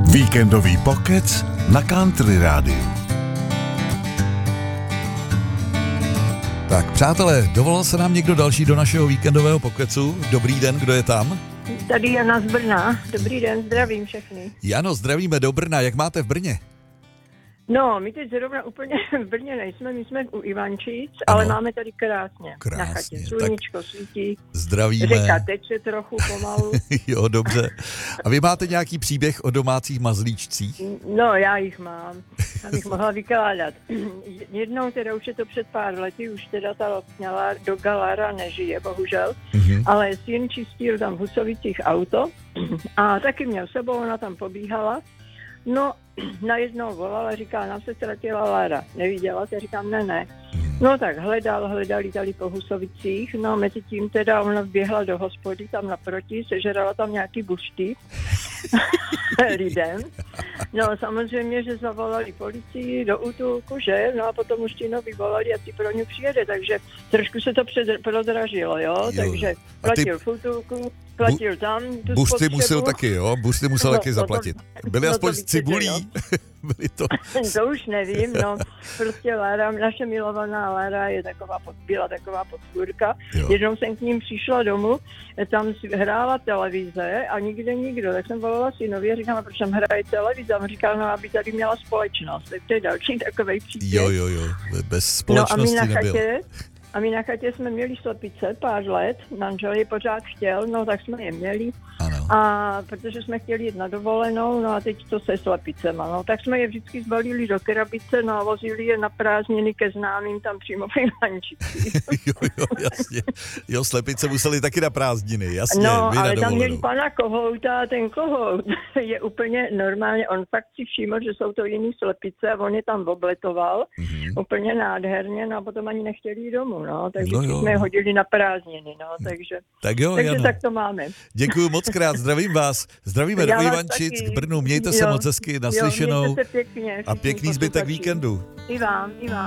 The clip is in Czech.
Víkendový pokec na Country Rádiu. Tak přátelé, dovolal se nám někdo další do našeho víkendového pokecu? Dobrý den, kdo je tam? Tady Jana z Brna. Dobrý den, zdravím všechny. Jano, zdravíme do Brna, jak máte v Brně? No, my teď zrovna úplně v Brně nejsme, my jsme u Ivančic, ale máme tady krásně. Na chatě sluníčko svítí, zdravíme. Řeka teče trochu pomalu. Jo, dobře. A vy máte nějaký příběh o domácích mazlíčcích? No, já jich mám, abych mohla vykládat. Jednou teda už je to před pár lety, už teda ta do Galára nežije, bohužel, ale syn čistil tam v Husovicích auto a taky měl sebou, ona tam pobíhala. No, najednou volala, říká, nám se ztratila Lára. Neviděla? Já říkám, ne. No tak hledali tady po Husovicích, no mezi tím teda ona vběhla do hospody tam naproti, sežrala tam nějaký bušty lidem. No samozřejmě, že zavolali policii do útulku, že? No a potom už ti noví volali a ty pro ně přijede, takže trošku se to prodražilo, jo? Takže platil v útulku, platil tam tu Bušty musel taky, jo? Bušty musel taky zaplatit. Byly aspoň s cibulí. Byly to... To už nevím, no. Prostě Lára, naše milovaná Lára byla taková podpůrka. Jednou jsem k ním přišla domů, tam hrála televize a nikde nikdo. Tak jsem volala synovi a říkám, proč tam hraje televize? A on říkal, no, aby tady měla společnost. Tak to je další takovej příběh. Jo. Bez společnosti nebyl. A my na chatě jsme měli slepice pár let, manžel je pořád chtěl, no tak jsme je měli. Ano. A protože jsme chtěli jít na dovolenou, no a teď to se slepicema, no tak jsme je vždycky zbalili do krabice, no a vozili je na prázdniny ke známým tam přímo v Ivančicích. jo, jasně. Jo, slepice museli taky na prázdniny, jasně. No, ale tam měli pana kohouta a ten kohout je úplně normálně, on fakt si všiml, že jsou to jiný slepice a on je tam obletoval, úplně nádherně, no a potom ani nechtěli jít domů, no, takže jsme je hodili na prázdniny, no, takže tak to máme. Děkuju moc krát, zdravím vás, zdravíme do Ivančic k Brnu, mějte se moc hezky, naslyšenou mějte se pěkně, a pěkný zbytek víkendu. I vám.